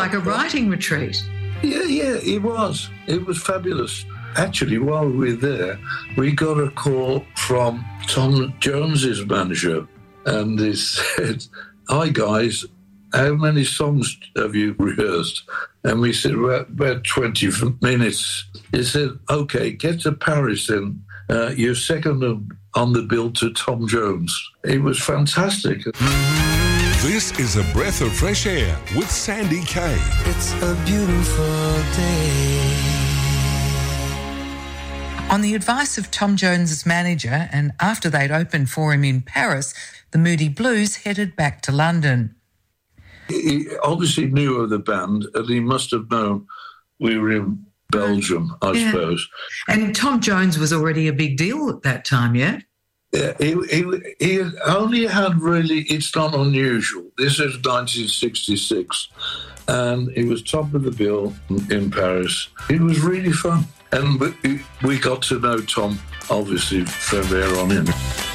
like a writing retreat. Yeah, it was. It was fabulous. Actually, while we were there, we got a call from Tom Jones's manager, and he said, "Hi guys, how many songs have you rehearsed?" And we said, "Well, about 20 minutes." He said, "Okay, get to Paris then. You're second on the bill to Tom Jones." It was fantastic. This is A Breath of Fresh Air with Sandy Kay. It's a beautiful day. On the advice of Tom Jones's manager, and after they'd opened for him in Paris, the Moody Blues headed back to London. He obviously knew of the band, and he must have known we were in Belgium, I suppose. And Tom Jones was already a big deal at that time, yeah? Yeah, he only had really, it's not unusual. This is 1966, and he was top of the bill in Paris. It was really fun. And we got to know Tom, obviously, from there on in.